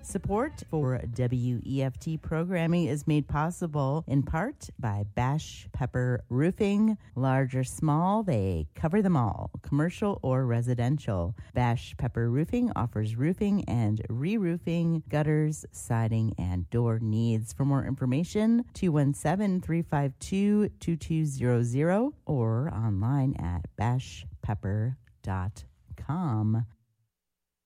Support for WEFT programming is made possible in part by Bash Pepper Roofing. Large or small, they cover them all, commercial or residential. Bash Pepper Roofing offers roofing and re-roofing, gutters, siding, and door needs. For more information, 217-352-2200 or online at bashpepper.com.